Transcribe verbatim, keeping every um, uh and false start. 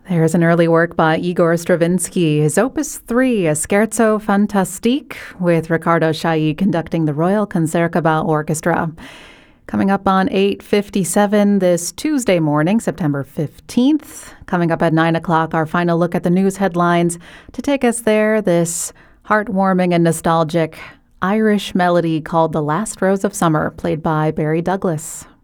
There's an early work by Igor Stravinsky, his Opus three, a Scherzo Fantastique, with Riccardo Chailly conducting the Royal Concertgebouw Orchestra. Coming up on eight fifty-seven this Tuesday morning, September fifteenth. Coming up at nine o'clock, our final look at the news headlines. To take us there, this heartwarming and nostalgic Irish melody called The Last Rose of Summer, played by Barry Douglas.